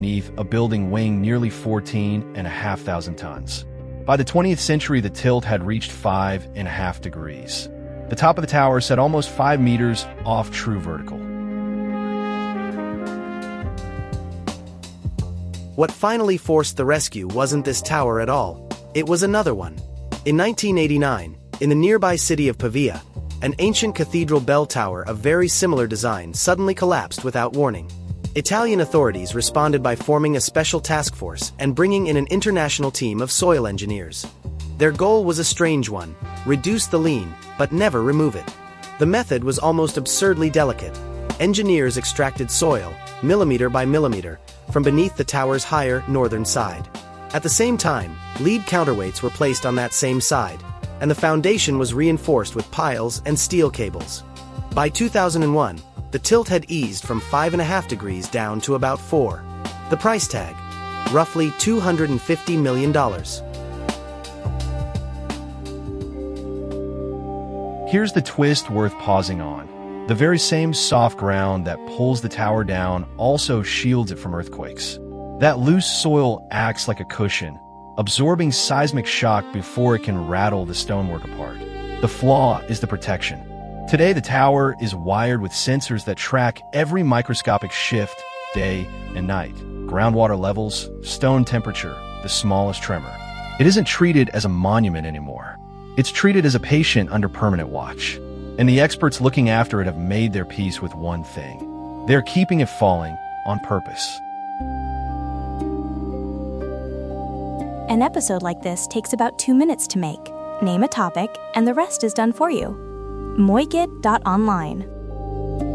beneath a building weighing nearly 14,500 tons. By the 20th century, the tilt had reached 5.5 degrees. The top of the tower sat almost 5 meters off true vertical. What finally forced the rescue wasn't this tower at all. It was another one. In 1989, in the nearby city of Pavia, an ancient cathedral bell tower of very similar design suddenly collapsed without warning. Italian authorities responded by forming a special task force and bringing in an international team of soil engineers. Their goal was a strange one: reduce the lean, but never remove it. The method was almost absurdly delicate. Engineers extracted soil, millimeter by millimeter, from beneath the tower's higher northern side. At the same time, lead counterweights were placed on that same side, and the foundation was reinforced with piles and steel cables. By 2001, the tilt had eased from 5.5 degrees down to about 4. The price tag? Roughly $250 million. Here's the twist worth pausing on. The very same soft ground that pulls the tower down also shields it from earthquakes. That loose soil acts like a cushion, absorbing seismic shock before it can rattle the stonework apart. The flaw is the protection. Today, the tower is wired with sensors that track every microscopic shift, day and night. Groundwater levels, stone temperature, the smallest tremor. It isn't treated as a monument anymore. It's treated as a patient under permanent watch. And the experts looking after it have made their peace with one thing. They're keeping it falling on purpose. An episode like this takes about 2 minutes to make. Name a topic, and the rest is done for you. Moigit.online